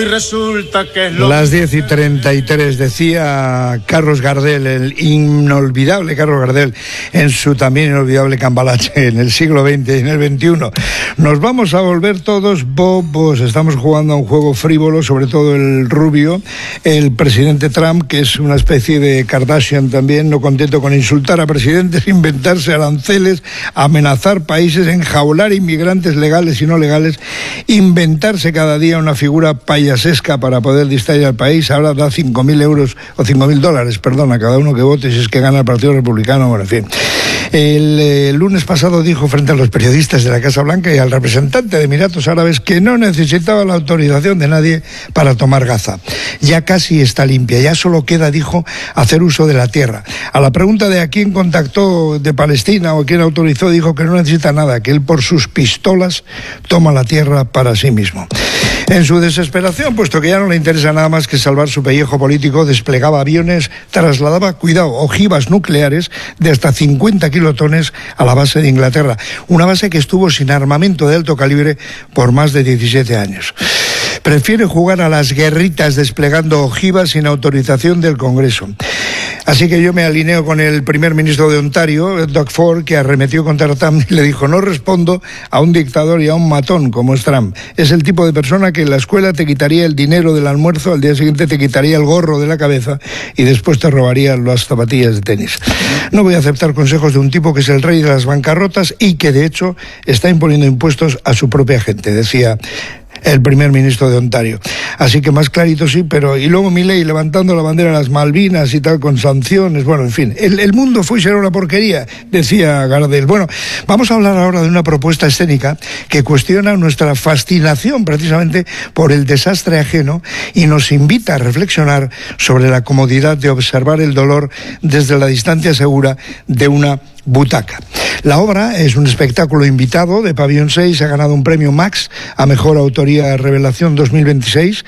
resulta que es lo... Las 10:33, decía Carlos Gardel, el inolvidable Carlos Gardel, en su también inolvidable Cambalache, en el siglo XX y en el XXI. Nos vamos a volver todos bobos. Estamos jugando a un juego frívolo, sobre todo el rubio, el presidente Trump, que es una especie de Kardashian también, no contento con insultar a presidentes, inventarse aranceles, amenazar países, enjaular inmigrantes legales y no legales, inventarse cada día una figura payasesca para poder distraer al país. Ahora da 5.000 euros o 5.000 dólares, perdón, a cada uno que vote si es que gana el Partido Republicano. Bueno, en fin. El lunes pasado dijo frente a los periodistas de la Casa Blanca y al representante de Emiratos Árabes que no necesitaba la autorización de nadie para tomar Gaza. Ya casi está limpia, ya solo queda, dijo, hacer uso de la tierra. A la pregunta de a quién contactó de Palestina o quién autorizó, dijo que no necesita nada, que él por sus pistolas toma la tierra para sí mismo. En su desesperación, puesto que ya no le interesa nada más que salvar su pellejo político, desplegaba aviones, trasladaba, cuidado, ojivas nucleares de hasta 50 kilotones a la base de Inglaterra, una base que estuvo sin armamento de alto calibre por más de 17 años. Prefiere jugar a las guerritas desplegando ojivas sin autorización del Congreso. Así que yo me alineo con el primer ministro de Ontario, Doug Ford, que arremetió contra Trump y le dijo: no respondo a un dictador y a un matón como es Trump. Es el tipo de persona que en la escuela te quitaría el dinero del almuerzo, al día siguiente te quitaría el gorro de la cabeza y después te robaría las zapatillas de tenis. No voy a aceptar consejos de un tipo que es el rey de las bancarrotas y que de hecho está imponiendo impuestos a su propia gente, decía el primer ministro de Ontario. Así que más clarito sí, pero... Y luego Milei levantando la bandera de las Malvinas y tal, con sanciones. Bueno, en fin, el mundo fue y será una porquería, decía Gardel. Bueno, vamos a hablar ahora de una propuesta escénica que cuestiona nuestra fascinación precisamente por el desastre ajeno y nos invita a reflexionar sobre la comodidad de observar el dolor desde la distancia segura de una butaca. La obra es un espectáculo invitado de Pabellón 6, ha ganado un premio Max a Mejor Autoría Revelación 2026,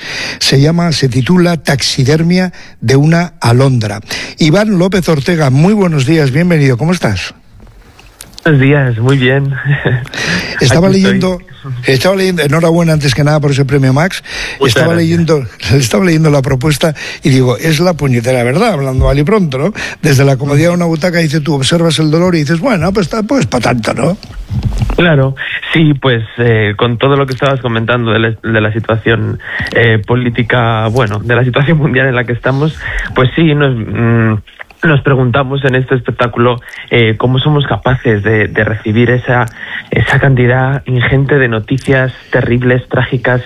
se titula Taxidermia de una alondra. Iván López Ortega, muy buenos días, bienvenido, ¿cómo estás? Buenos días, muy bien. Estaba leyendo, enhorabuena antes que nada por ese premio Max. Estaba leyendo la propuesta y digo, es la puñetera verdad, hablando mal y pronto, ¿no? Desde la comodidad de una butaca, dice, tú observas el dolor y dices, bueno, pues para tanto, ¿no? Claro, sí, pues con todo lo que estabas comentando de la situación política, bueno, de la situación mundial en la que estamos, pues sí, nos preguntamos en este espectáculo cómo somos capaces de recibir esa cantidad ingente de noticias terribles, trágicas,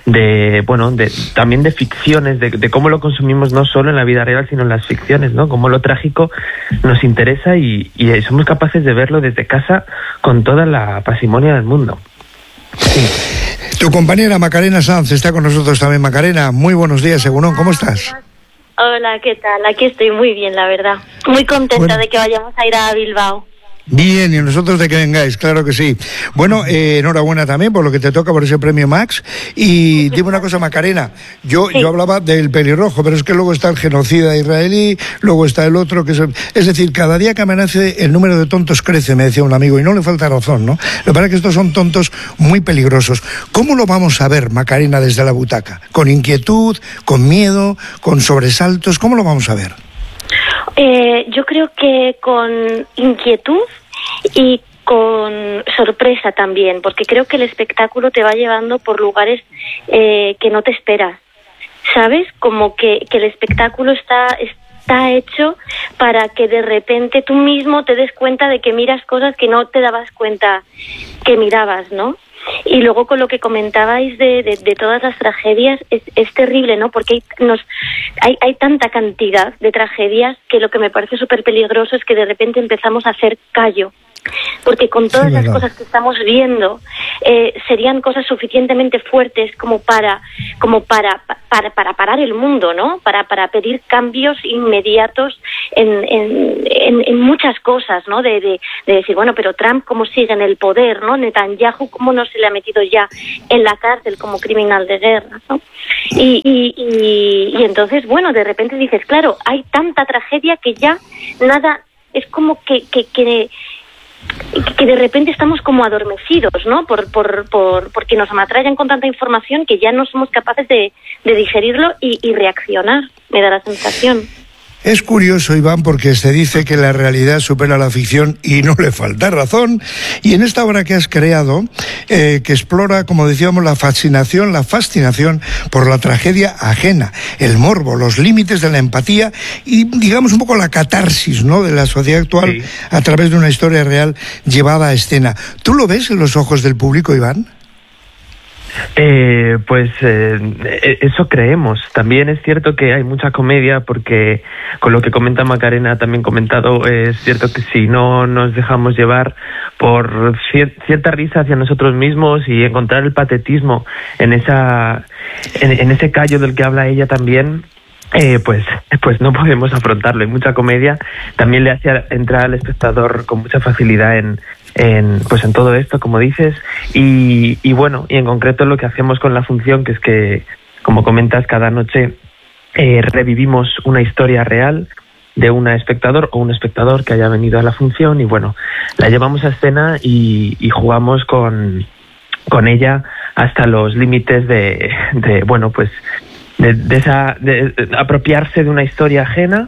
también de ficciones, de cómo lo consumimos no solo en la vida real, sino en las ficciones, ¿no? Cómo lo trágico nos interesa y somos capaces de verlo desde casa con toda la parsimonia del mundo. Sí. Tu compañera Macarena Sanz está con nosotros también. Macarena, muy buenos días, Egunon, ¿cómo estás? Hola, ¿qué tal? Aquí estoy muy bien, la verdad. Muy contenta de que vayamos a ir a Bilbao. Bien, y nosotros de que vengáis, claro que sí. Bueno, enhorabuena también por lo que te toca por ese premio Max. Y dime una cosa, Macarena, yo hablaba del pelirrojo, pero es que luego está el genocida israelí, luego está el otro, que es decir, cada día que amanece el número de tontos crece, me decía un amigo, y no le falta razón, ¿no? Lo que pasa es que estos son tontos muy peligrosos. ¿Cómo lo vamos a ver, Macarena, desde la butaca? ¿Con inquietud, con miedo, con sobresaltos? ¿Cómo lo vamos a ver? Yo creo que con inquietud y con sorpresa también, porque creo que el espectáculo te va llevando por lugares que no te esperas, ¿sabes? Como que el espectáculo está hecho para que de repente tú mismo te des cuenta de que miras cosas que no te dabas cuenta que mirabas, ¿no? Y luego con lo que comentabais de todas las tragedias, es terrible, ¿no? Porque hay tanta cantidad de tragedias que lo que me parece súper peligroso es que de repente empezamos a hacer callo. Porque con todas las cosas que estamos viendo serían cosas suficientemente fuertes como para parar el mundo, ¿no? Para pedir cambios inmediatos en muchas cosas, ¿no? De decir, bueno, pero Trump cómo sigue en el poder, ¿no? Netanyahu cómo no se le ha metido ya en la cárcel como criminal de guerra, ¿no? Y entonces, bueno, de repente dices, claro, hay tanta tragedia que ya nada, es como que que de repente estamos como adormecidos, ¿no? Porque nos ametrallan con tanta información que ya no somos capaces de digerirlo y reaccionar, me da la sensación. Es curioso, Iván, porque se dice que la realidad supera la ficción y no le falta razón. Y en esta obra que has creado, que explora, como decíamos, la fascinación por la tragedia ajena, el morbo, los límites de la empatía y, digamos, un poco la catarsis, ¿no?, de la sociedad actual, sí, a través de una historia real llevada a escena. ¿Tú lo ves en los ojos del público, Iván? Eso creemos. También es cierto que hay mucha comedia, porque con lo que comenta Macarena, también comentado, es cierto que si no nos dejamos llevar por cierta risa hacia nosotros mismos y encontrar el patetismo en ese callo del que habla ella también, pues no podemos afrontarlo. Hay mucha comedia, también le hace entrar al espectador con mucha facilidad en todo esto, como dices, y bueno, y en concreto lo que hacemos con la función, que es que, como comentas, cada noche revivimos una historia real de una espectador o un espectador que haya venido a la función, y bueno, la llevamos a escena y jugamos con ella hasta los límites de apropiarse de una historia ajena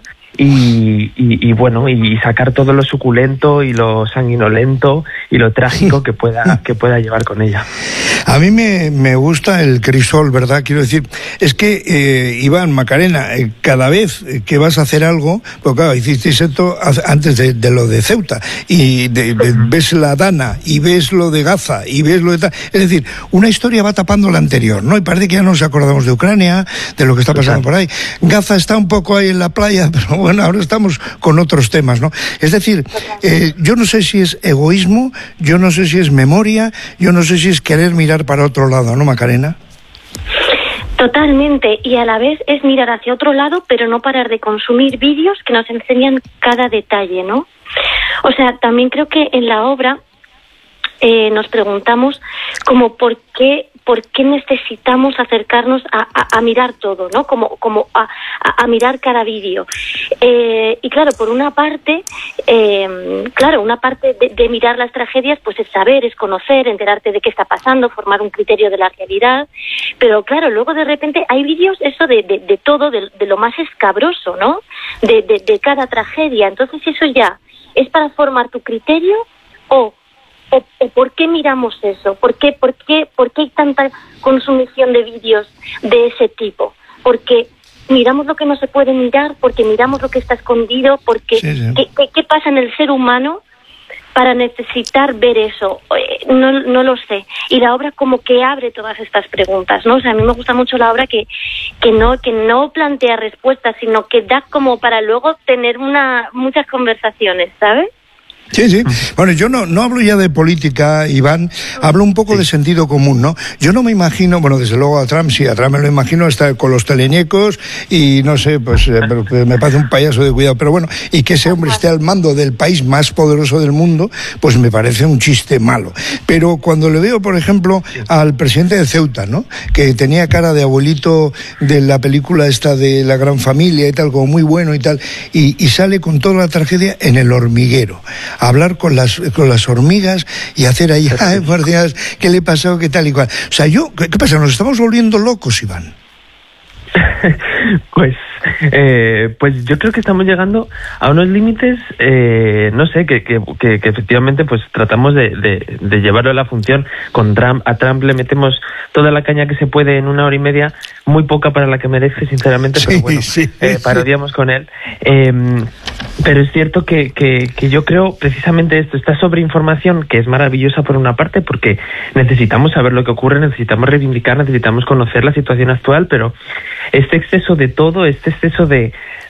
y bueno, y sacar todo lo suculento y lo sanguinolento y lo trágico que pueda llevar con ella. A mí me gusta el crisol, ¿verdad? Quiero decir, es que, Iván, Macarena, cada vez que vas a hacer algo, pues claro, hicisteis esto antes de lo de Ceuta, y ves la Dana, y ves lo de Gaza, y ves lo de tal. Es decir, una historia va tapando la anterior, ¿no? Y parece que ya no nos acordamos de Ucrania, de lo que está pasando por ahí. Gaza está un poco ahí en la playa, pero bueno, ahora estamos con otros temas, ¿no? Es decir, yo no sé si es egoísmo, yo no sé si es memoria, yo no sé si es querer mirar para otro lado, ¿no, Macarena? Totalmente, y a la vez es mirar hacia otro lado, pero no parar de consumir vídeos que nos enseñan cada detalle, ¿no? O sea, también creo que en la obra nos preguntamos como por qué necesitamos acercarnos a mirar todo, ¿no? Como a mirar cada vídeo. Y claro, por una parte, una parte de mirar las tragedias, pues es saber, es conocer, enterarte de qué está pasando, formar un criterio de la realidad. Pero claro, luego de repente hay vídeos, eso de todo, de lo más escabroso, ¿no? De cada tragedia. Entonces eso ya es para formar tu criterio o ¿por qué miramos eso? ¿Por qué hay tanta consumición de vídeos de ese tipo? Porque miramos lo que no se puede mirar, porque miramos lo que está escondido, porque sí. ¿Qué pasa en el ser humano para necesitar ver eso? No lo sé. Y la obra como que abre todas estas preguntas, ¿no? O sea, a mí me gusta mucho la obra que no plantea respuestas, sino que da como para luego tener muchas conversaciones, ¿sabes? Sí, sí. Bueno, yo no hablo ya de política, Iván, hablo un poco de sentido común, ¿no? Yo no me imagino, bueno, desde luego a Trump me lo imagino, está con los teleñecos y no sé, pues me parece un payaso de cuidado, pero bueno, y que ese hombre esté al mando del país más poderoso del mundo, pues me parece un chiste malo. Pero cuando le veo, por ejemplo, al presidente de Ceuta, ¿no?, que tenía cara de abuelito de la película esta de La Gran Familia y tal, como muy bueno y tal, y sale con toda la tragedia en El Hormiguero, hablar con las hormigas y hacer ahí, ay, por Dios, ¿qué le pasó? ¿Qué tal y cual? O sea, ¿qué pasa? ¿Nos estamos volviendo locos, Iván? Pues yo creo que estamos llegando a unos límites, no sé, que efectivamente pues tratamos de llevarlo a la función. Con Trump, a Trump le metemos toda la caña que se puede en 1 hora y media, muy poca para la que merece, sinceramente, pero bueno, parodiamos con él. Pero es cierto que yo creo precisamente esto, esta sobreinformación, que es maravillosa por una parte, porque necesitamos saber lo que ocurre, necesitamos reivindicar, necesitamos conocer la situación actual, pero este exceso de todo, este exceso de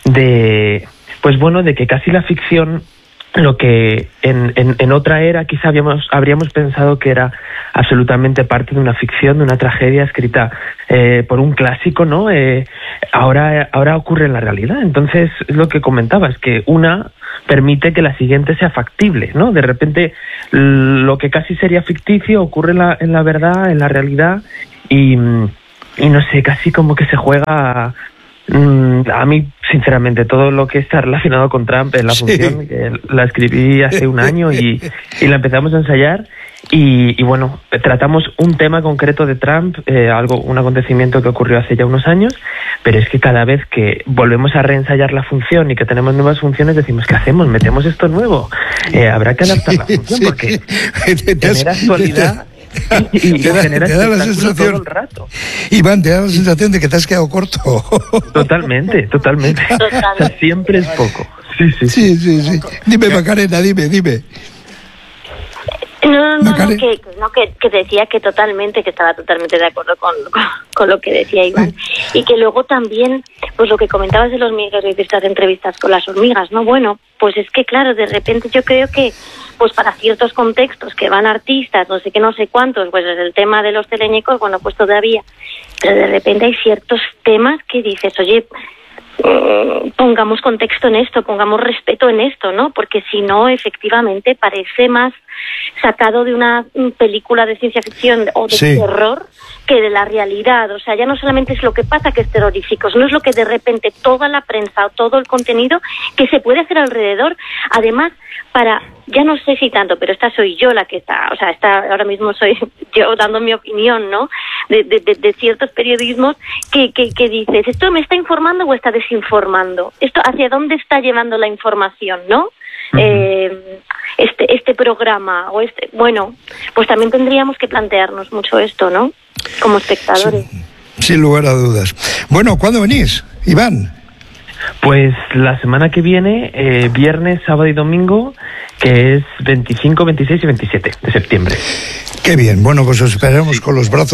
que casi la ficción, lo que en otra era quizá habríamos pensado que era absolutamente parte de una ficción, de una tragedia escrita por un clásico, ¿no? Ahora ocurre en la realidad. Entonces, es lo que comentabas, que una permite que la siguiente sea factible, ¿no? De repente, lo que casi sería ficticio ocurre en la verdad, en la realidad, y no sé, casi como que se juega A mí, sinceramente, todo lo que está relacionado con Trump en la función, que la escribí hace un año y la empezamos a ensayar. Y bueno, tratamos un tema concreto de Trump, un acontecimiento que ocurrió hace ya unos años, pero es que cada vez que volvemos a reensayar la función y que tenemos nuevas funciones, decimos, ¿qué hacemos? ¿Metemos esto nuevo? Habrá que adaptar la función porque genera actualidad y genera espectáculo todo el rato. Iván, te da la sensación de que te has quedado corto. Totalmente. O sea, siempre es poco. Sí. Dime, Macarena, dime. No, que decía que estaba totalmente de acuerdo con lo que decía Iván. Y que luego también, pues lo que comentabas de los hormigas y de estas entrevistas con las hormigas, ¿no? Bueno, pues es que claro, de repente yo creo que pues para ciertos contextos que van artistas, no sé qué, no sé cuántos, pues es el tema de los teleñecos, bueno, pues todavía, pero de repente hay ciertos temas que dices, oye, pongamos contexto en esto, pongamos respeto en esto, ¿no? Porque si no, efectivamente, parece más sacado de una película de ciencia ficción o de terror que de la realidad. O sea, ya no solamente es lo que pasa que es terrorífico, no es lo que de repente toda la prensa o todo el contenido que se puede hacer alrededor, además, para, ya no sé si tanto, pero esta soy yo la que está, o sea, ahora mismo soy yo dando mi opinión, ¿no? De ciertos periodismos que dices, ¿esto me está informando o está desinformando? ¿Esto hacia dónde está llevando la información, no? Este programa o bueno, pues también tendríamos que plantearnos mucho esto, ¿no? Como espectadores. Sin lugar a dudas. Bueno, ¿cuándo venís, Iván? Pues la semana que viene, viernes, sábado y domingo, que es 25, 26 y 27 de septiembre. Qué bien. Bueno, pues os esperamos con los brazos